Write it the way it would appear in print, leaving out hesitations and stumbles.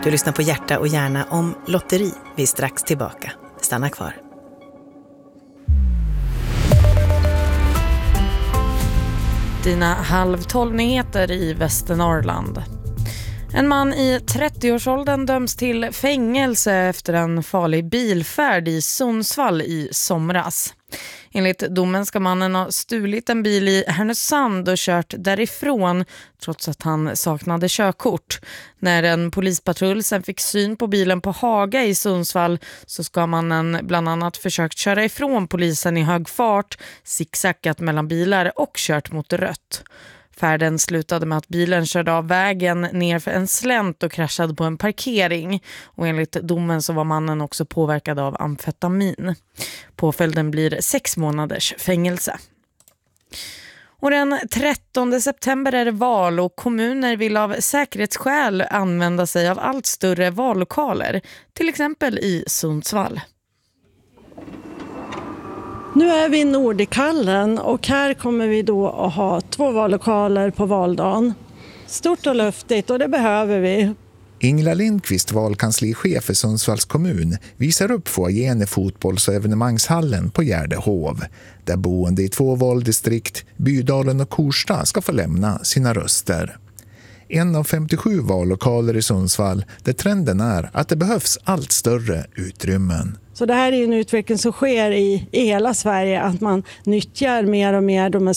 Du lyssnar på Hjärta och hjärna om lotteri. Vi är strax tillbaka. Stanna kvar. Dina 11:30-nyheter i Västernorrland. En man i 30-årsåldern döms till fängelse efter en farlig bilfärd i Sundsvall i somras. Enligt domen ska mannen ha stulit en bil i Härnösand och kört därifrån trots att han saknade körkort. När en polispatrull sen fick syn på bilen på Haga i Sundsvall så ska mannen bland annat försökt köra ifrån polisen i hög fart, zigzackat mellan bilar och kört mot rött. Färden slutade med att bilen körde av vägen ner för en slänt och kraschade på en parkering. Och enligt domen så var mannen också påverkad av amfetamin. Påföljden blir 6 månaders fängelse. Och den 13 september är det val och kommuner vill av säkerhetsskäl använda sig av allt större vallokaler. Till exempel i Sundsvall. Nu är vi i Nordikallen och här kommer vi då att ha 2 vallokaler på valdagen. Stort och luftigt och det behöver vi. Ingela Lindqvist, valkanslichef för Sundsvalls kommun, visar upp foajén i fotbolls- och evenemangshallen på Gärdehov. Där boende i 2 valdistrikt, Bydalen och Korsta, ska få lämna sina röster. En av 57 vallokaler i Sundsvall där trenden är att det behövs allt större utrymmen. Så det här är en utveckling som sker i hela Sverige, att man nyttjar mer och mer de här